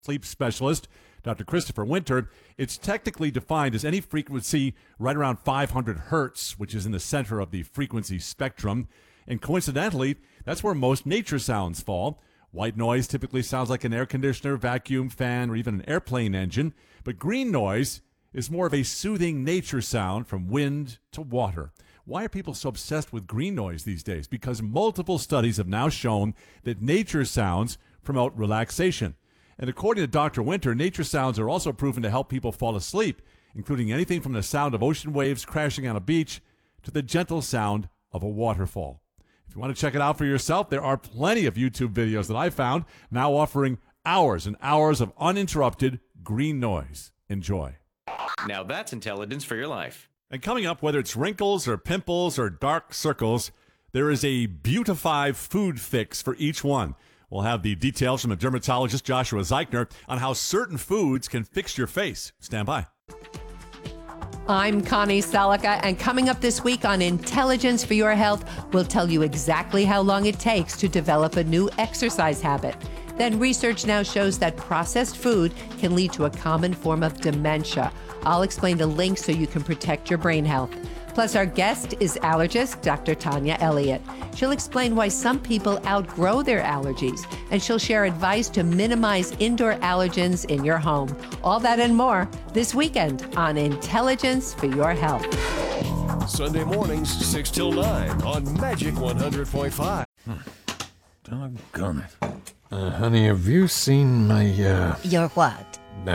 sleep specialist, Dr. Christopher Winter, it's technically defined as any frequency right around 500 hertz, which is in the center of the frequency spectrum. And coincidentally, that's where most nature sounds fall. White noise typically sounds like an air conditioner, vacuum, fan, or even an airplane engine. But green noise is more of a soothing nature sound from wind to water. Why are people so obsessed with green noise these days? Because multiple studies have now shown that nature sounds promote relaxation. And according to Dr. Winter, nature sounds are also proven to help people fall asleep, including anything from the sound of ocean waves crashing on a beach to the gentle sound of a waterfall. If you want to check it out for yourself, there are plenty of YouTube videos that I found now offering hours and hours of uninterrupted green noise. Enjoy. Now that's intelligence for your life. And coming up, whether it's wrinkles or pimples or dark circles, there is a Beautify food fix for each one. We'll have the details from the dermatologist Joshua Zeichner on how certain foods can fix your face. Stand by. I'm Connie Salika, and coming up this week on Intelligence for Your Health, we'll tell you exactly how long it takes to develop a new exercise habit. Then research now shows that processed food can lead to a common form of dementia. I'll explain the link so you can protect your brain health. Plus, our guest is allergist Dr. Tanya Elliott. She'll explain why some people outgrow their allergies, and she'll share advice to minimize indoor allergens in your home. All that and more this weekend on Intelligence for Your Health. Sunday mornings, 6 till 9 on Magic 100.5. Doggone it. Honey, have you seen my, Your what?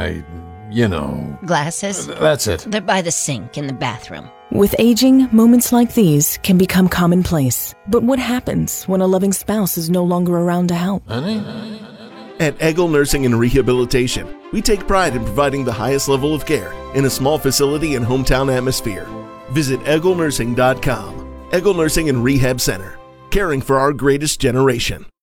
Glasses? That's it. They're by the sink in the bathroom. With aging, moments like these can become commonplace. But what happens when a loving spouse is no longer around to help? Honey? At Eggle Nursing and Rehabilitation, we take pride in providing the highest level of care in a small facility and hometown atmosphere. Visit egglenursing.com. Eggle Nursing and Rehab Center, caring for our greatest generation.